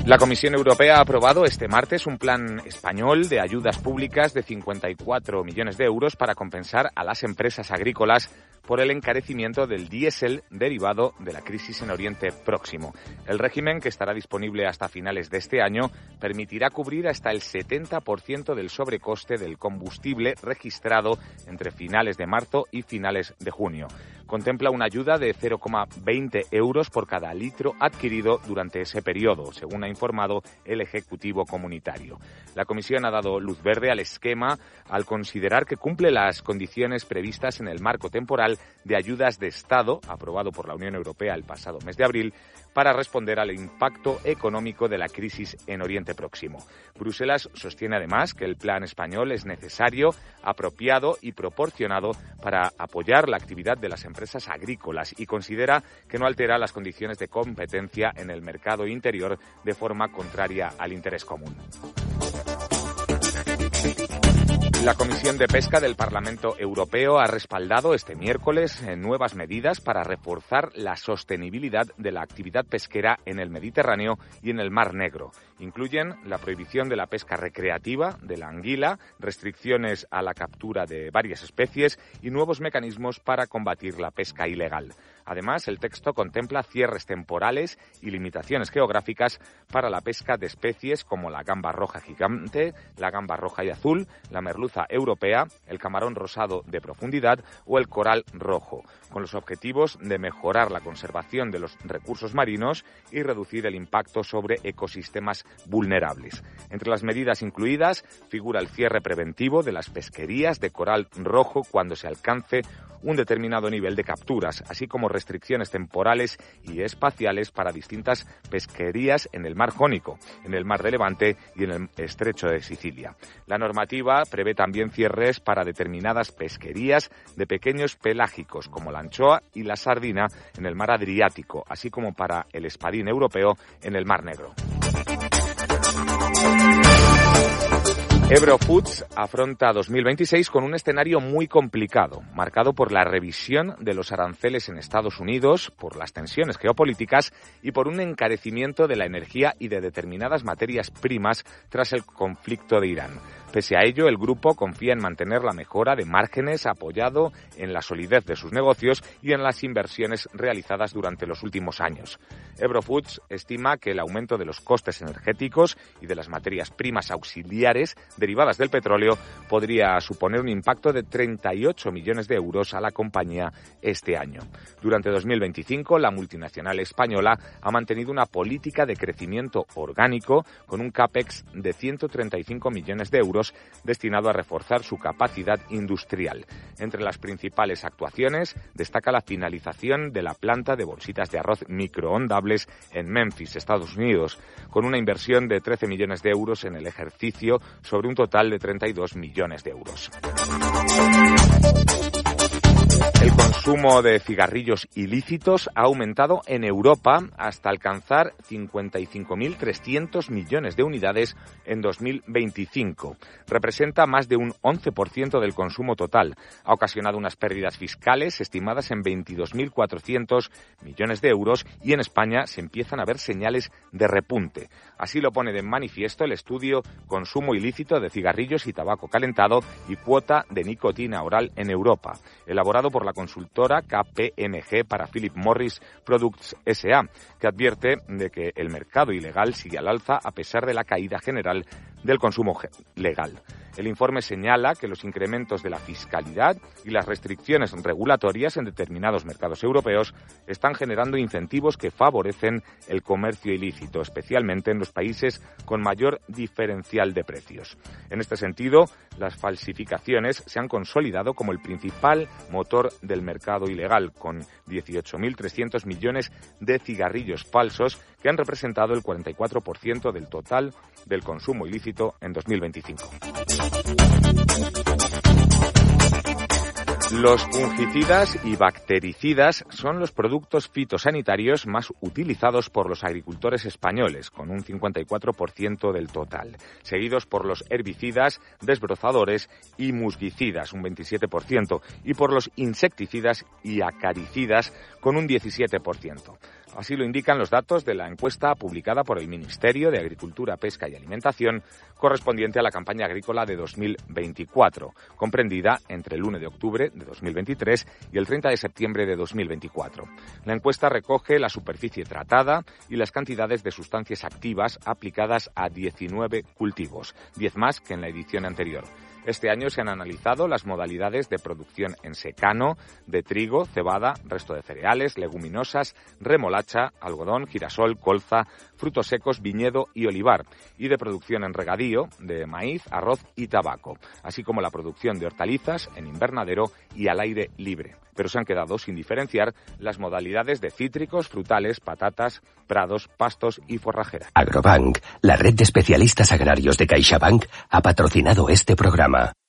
La Comisión Europea ha aprobado este martes un plan español de ayudas públicas de 54 millones de euros para compensar a las empresas agrícolas por el encarecimiento del diésel derivado de la crisis en Oriente Próximo. El régimen, que estará disponible hasta finales de este año, permitirá cubrir hasta el 70% del sobrecoste del combustible registrado entre finales de marzo y finales de junio. Contempla una ayuda de 0,20 euros por cada litro adquirido durante ese periodo, según ha informado el Ejecutivo Comunitario. La Comisión ha dado luz verde al esquema al considerar que cumple las condiciones previstas en el marco temporal de ayudas de Estado, aprobado por la Unión Europea el pasado mes de abril, para responder al impacto económico de la crisis en Oriente Próximo. Bruselas sostiene además que el plan español es necesario, apropiado y proporcionado para apoyar la actividad de las empresas agrícolas y considera que no altera las condiciones de competencia en el mercado interior de forma contraria al interés común. La Comisión de Pesca del Parlamento Europeo ha respaldado este miércoles nuevas medidas para reforzar la sostenibilidad de la actividad pesquera en el Mediterráneo y en el Mar Negro. Incluyen la prohibición de la pesca recreativa de la anguila, restricciones a la captura de varias especies y nuevos mecanismos para combatir la pesca ilegal. Además, el texto contempla cierres temporales y limitaciones geográficas para la pesca de especies como la gamba roja gigante, la gamba roja y azul, la merluza europea, el camarón rosado de profundidad o el coral rojo, con los objetivos de mejorar la conservación de los recursos marinos y reducir el impacto sobre ecosistemas vulnerables. Entre las medidas incluidas figura el cierre preventivo de las pesquerías de coral rojo cuando se alcance un determinado nivel de capturas, así como restricciones temporales y espaciales para distintas pesquerías en el Mar Jónico, en el Mar de Levante y en el Estrecho de Sicilia. La normativa prevé también cierres para determinadas pesquerías de pequeños pelágicos, como la anchoa y la sardina en el Mar Adriático, así como para el espadín europeo en el Mar Negro. Ebro Foods afronta 2026 con un escenario muy complicado, marcado por la revisión de los aranceles en Estados Unidos, por las tensiones geopolíticas y por un encarecimiento de la energía y de determinadas materias primas tras el conflicto de Irán. Pese a ello, el grupo confía en mantener la mejora de márgenes apoyado en la solidez de sus negocios y en las inversiones realizadas durante los últimos años. Ebro Foods estima que el aumento de los costes energéticos y de las materias primas auxiliares derivadas del petróleo podría suponer un impacto de 38 millones de euros a la compañía este año. Durante 2025, la multinacional española ha mantenido una política de crecimiento orgánico con un CAPEX de 135 millones de euros destinado a reforzar su capacidad industrial. Entre las principales actuaciones destaca la finalización de la planta de bolsitas de arroz microondables en Memphis, Estados Unidos, con una inversión de 13 millones de euros en el ejercicio sobre un total de 32 millones de euros. El consumo de cigarrillos ilícitos ha aumentado en Europa hasta alcanzar 55.300 millones de unidades en 2025. Representa más de un 11% del consumo total. Ha ocasionado unas pérdidas fiscales estimadas en 22.400 millones de euros y en España se empiezan a ver señales de repunte. Así lo pone de manifiesto el estudio Consumo ilícito de cigarrillos y tabaco calentado y cuota de nicotina oral en Europa, elaborado por la consultora KPMG para Philip Morris Products S.A., que advierte de que el mercado ilegal sigue al alza a pesar de la caída general del consumo legal. El informe señala que los incrementos de la fiscalidad y las restricciones regulatorias en determinados mercados europeos están generando incentivos que favorecen el comercio ilícito, especialmente en los países con mayor diferencial de precios. En este sentido, las falsificaciones se han consolidado como el principal motor del mercado ilegal, con 18.300 millones de cigarrillos falsos que han representado el 44% del total del consumo ilícito en 2025. Los fungicidas y bactericidas son los productos fitosanitarios más utilizados por los agricultores españoles, con un 54% del total, seguidos por los herbicidas, desbrozadores y musguicidas, un 27%, y por los insecticidas y acaricidas, con un 17%. Así lo indican los datos de la encuesta publicada por el Ministerio de Agricultura, Pesca y Alimentación, correspondiente a la campaña agrícola de 2024, comprendida entre el 1 de octubre de 2023 y el 30 de septiembre de 2024. La encuesta recoge la superficie tratada y las cantidades de sustancias activas aplicadas a 19 cultivos, 10 más que en la edición anterior. Este año se han analizado las modalidades de producción en secano, de trigo, cebada, resto de cereales, leguminosas, remolacha, algodón, girasol, colza, frutos secos, viñedo y olivar, y de producción en regadío, de maíz, arroz y tabaco, así como la producción de hortalizas en invernadero y al aire libre. Pero se han quedado sin diferenciar las modalidades de cítricos, frutales, patatas, prados, pastos y forrajeras. Agrobank, la red de especialistas agrarios de CaixaBank, ha patrocinado este programa.